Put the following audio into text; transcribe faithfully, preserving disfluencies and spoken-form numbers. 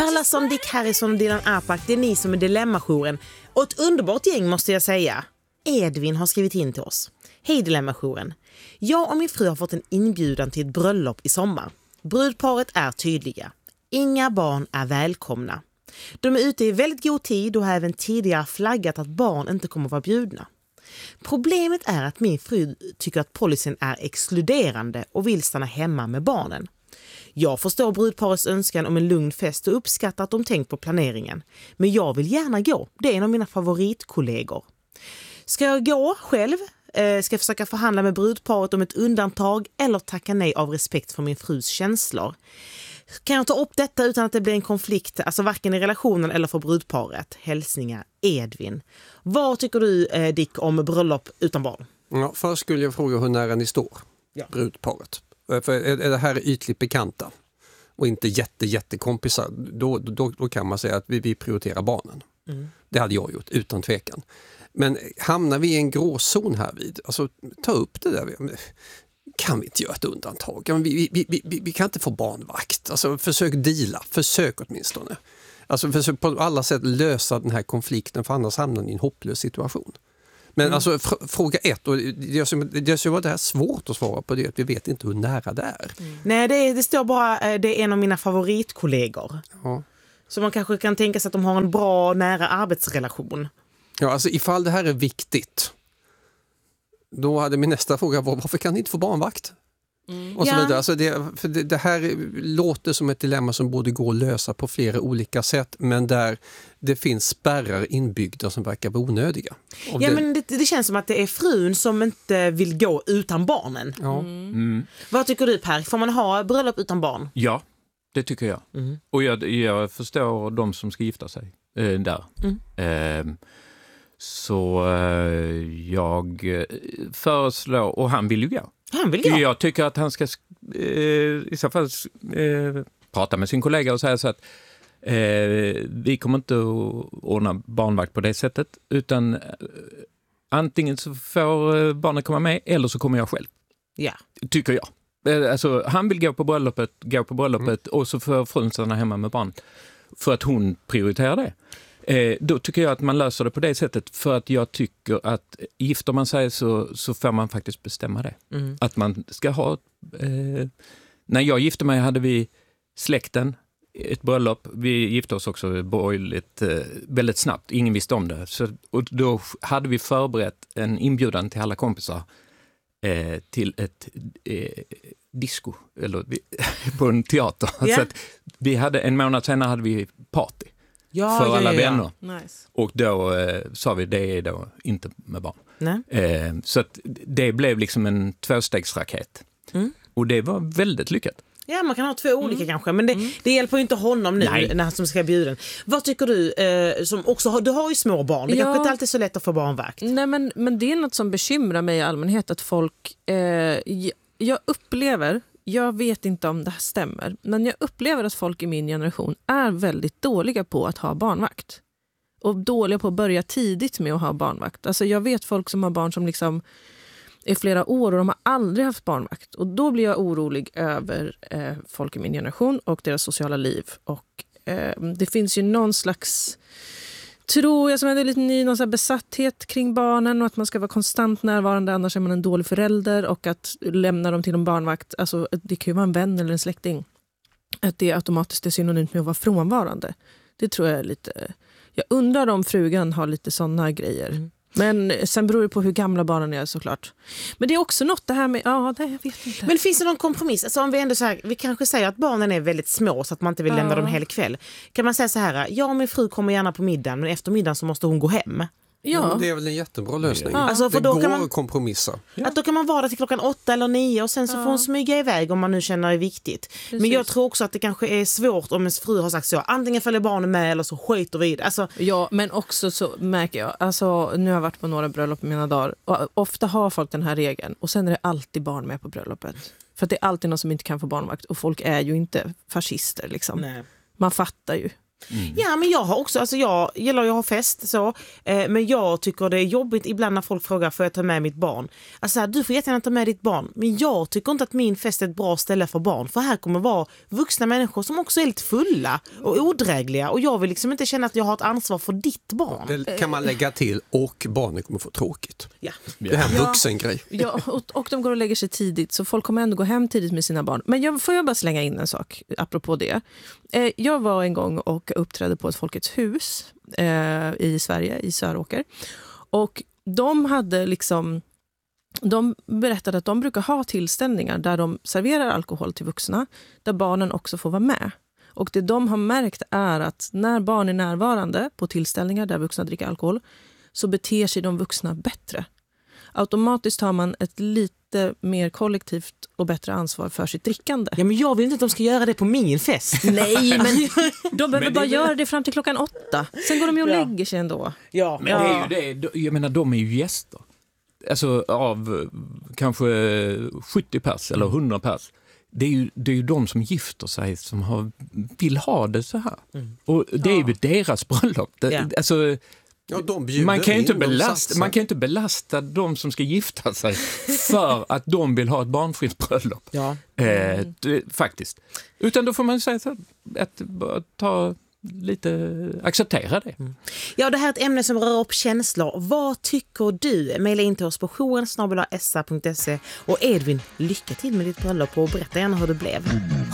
Per Lasson, Dick Harrison och Dylan Apak, det är ni som är Dilemma-jouren. Och ett underbart gäng måste jag säga. Edvin har skrivit in till oss. Hej Dilemma-jouren. Jag och min fru har fått en inbjudan till ett bröllop i sommar. Brudparet är tydliga. Inga barn är välkomna. De är ute i väldigt god tid och har även tidigare flaggat att barn inte kommer att vara bjudna. Problemet är att min fru tycker att policyn är exkluderande och vill stanna hemma med barnen. Jag förstår brudparets önskan om en lugn fest och uppskattar att de tänkt på planeringen. Men jag vill gärna gå. Det är en av mina favoritkollegor. Ska jag gå själv? Eh, ska jag försöka förhandla med brudparet om ett undantag eller tacka nej av respekt för min frus känslor? Kan jag ta upp detta utan att det blir en konflikt, alltså varken i relationen eller för brudparet? Hälsningar Edvin. Vad tycker du, eh, Dick, om bröllop utan barn? Ja, först skulle jag fråga hur nära ni står, ja. brudparet. För är, är det här ytligt bekanta och inte jätte, jättekompisar, då, då, då kan man säga att vi, vi prioriterar barnen. Mm. Det hade jag gjort, utan tvekan. Men hamnar vi i en gråzon här vid, alltså ta upp det där. Kan vi inte göra ett undantag? Vi, vi, vi, vi, vi kan inte få barnvakt. Alltså försök deala, försök åtminstone. Alltså försök på alla sätt lösa den här konflikten, för annars hamnar ni i en hopplös situation. Men mm. alltså fr- fråga ett, och det är ju det här svårt att svara på det, att vi vet inte hur nära det är. Mm. Nej, det, är, det står bara, det är en av mina favoritkollegor. Ja. Så man kanske kan tänka sig att de har en bra, nära arbetsrelation. Ja, alltså ifall det här är viktigt, då hade min nästa fråga var, varför kan ni inte få barnvakt? Mm. Och så ja. vidare. Alltså det, för det, det här låter som ett dilemma som borde gå att lösa på flera olika sätt, men där det finns spärrar inbyggda som verkar vara onödiga. Ja, det... men det, det känns som att det är frun som inte vill gå utan barnen. Ja. Mm. Mm. Vad tycker du, Per? Får man ha bröllop utan barn? Ja, det tycker jag. Mm. Och jag, jag förstår de som ska gifta sig äh, där. Mm. Äh, Så eh, jag föreslår, och han vill ju gå. Han vill gå? Jag tycker att han ska eh, i så fall eh, prata med sin kollega och säga så att eh, vi kommer inte att ordna barnvakt på det sättet, utan eh, antingen så får barnen komma med eller så kommer jag själv. Ja. Tycker jag. Eh, alltså, han vill gå på bröllopet, gå på bröllopet mm. och så får frun stanna hemma med barn. För att hon prioriterar det. Eh, då tycker jag att man löser det på det sättet, för att jag tycker att gifter man sig så, så får man faktiskt bestämma det. Mm. Att man ska ha... Eh, när jag gifte mig hade vi släkten, ett bröllop. Vi gifte oss också borgerligt eh, väldigt snabbt. Ingen visste om det. Så, och då hade vi förberett en inbjudan till alla kompisar eh, till ett eh, disco eller, på en teater. Yeah. Så att vi hade, en månad senare hade vi party. Ja, för ja, alla ja, ja. vänner. Nice. Och då eh, sa vi, det är då inte med barn. Eh, så att det blev liksom en tvåstegsraket. Mm. Och det var väldigt lyckat. Ja, man kan ha två olika mm. kanske, men det, mm. det hjälper ju inte honom nu. Nej. När han som ska bjuda. Vad tycker du, eh, som också har, du har ju små barn, det ja. kanske inte alltid är så lätt att få barnvakt. Nej, men, men det är något som bekymrar mig i allmänhet, att folk, eh, jag, jag upplever, jag vet inte om det här stämmer, men jag upplever att folk i min generation är väldigt dåliga på att ha barnvakt. Och dåliga på att börja tidigt med att ha barnvakt. Alltså jag vet folk som har barn som liksom i flera år och de har aldrig haft barnvakt. Och då blir jag orolig över eh, folk i min generation och deras sociala liv. Och eh, det finns ju någon slags, tror jag som är lite ny, någon slags besatthet kring barnen och att man ska vara konstant närvarande, annars är man en dålig förälder, och att lämna dem till en barnvakt, alltså det kan ju vara en vän eller en släkting, att det automatiskt är synonymt med att vara frånvarande. Det tror jag är lite, jag undrar om frugan har lite sådana grejer. Mm. Men sen beror det på hur gamla barnen är, såklart. Men det är också något det här med, ja, det, jag vet inte. Men finns det någon kompromiss? Alltså om vi ändå så här, vi kanske säger att barnen är väldigt små så att man inte vill ja. lämna dem hela kväll. Kan man säga så här, jag och min fru kommer gärna på middagen, men efter middagen så måste hon gå hem. Ja. Det är väl en jättebra lösning. Ja. Alltså, för det då går kan man, att kompromissa. Ja. Att då kan man vara där till klockan åtta eller nio och sen så ja. får hon smyga iväg om man nu känner det är viktigt. Precis. Men jag tror också att det kanske är svårt om ens fru har sagt så. Antingen följer barnen med eller så skiter vi i det. Alltså, ja, men också så märker jag, alltså nu har jag varit på några bröllop i mina dagar, och ofta har folk den här regeln och sen är det alltid barn med på bröllopet. För att det är alltid någon som inte kan få barnvakt, och folk är ju inte fascister liksom. Nej. Man fattar ju Mm. Ja, men jag har också, alltså jag gillar jag har fest så, eh, men jag tycker det är jobbigt ibland när folk frågar får jag ta med mitt barn. Alltså här, du får jättegärna ta med ditt barn, men jag tycker inte att min fest är ett bra ställe för barn, för här kommer vara vuxna människor som också är lite fulla och odrägliga och jag vill liksom inte känna att jag har ett ansvar för ditt barn. Det kan man lägga till och barnen kommer få tråkigt. Ja. Det här är en vuxen grej. Ja, och, och de går och lägger sig tidigt så folk kommer ändå gå hem tidigt med sina barn. Men jag, får jag bara slänga in en sak apropå det. Eh, jag var en gång och uppträdde på ett Folkets hus eh, i Sverige, i Söråker. Och de hade liksom, de berättade att de brukar ha tillställningar där de serverar alkohol till vuxna, där barnen också får vara med. Och det de har märkt är att när barn är närvarande på tillställningar där vuxna dricker alkohol så beter sig de vuxna bättre. Automatiskt har man ett lite mer kollektivt och bättre ansvar för sitt drickande. Ja, men jag vill inte att de ska göra det på min fest. Nej, men de behöver Men bara det- göra det fram till klockan åtta. Sen går de ju och Ja. lägger sig ändå. Ja. Men det är ju det, jag menar de är ju gäster. Alltså av eh, kanske sjuttio pers eller hundra pers. Det är ju, det är ju de som gifter sig som har, vill ha det så här. Mm. Och det är ju deras bröllop. Det, Ja. Alltså, Ja, de bjuder man, kan ju inte in, de belasta, satsar. man kan ju inte belasta de som ska gifta sig för att de vill ha ett barnfritt bröllop. Ja. Eh, det, faktiskt. Utan då får man säga så här, att bara ta lite, acceptera det. Ja, det här är ett ämne som rör upp känslor. Vad tycker du? Maila in till oss på jouren snabel-a s a punkt se. Och Edvin, lycka till med ditt bröllop och berätta gärna hur det blev.